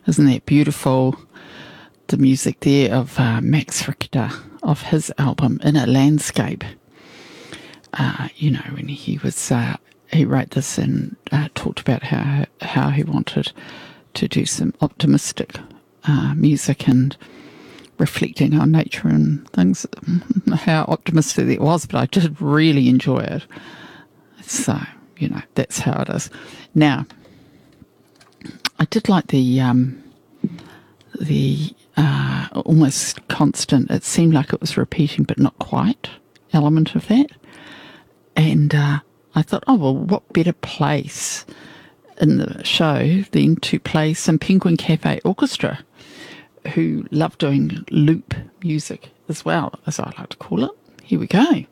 Isn't that beautiful? The music there of Max Richter, of his album Inner Landscape. When he wrote this and talked about how he wanted to do some optimistic music and reflecting on nature and things, how optimistic it was, but I did really enjoy it. So, that's how it is. Now, I did like the almost constant, it seemed like it was repeating but not quite element of that. And I thought, oh, well, what better place in the show than to play some Penguin Cafe Orchestra, who love doing loop music as well, as I like to call it. Here we go.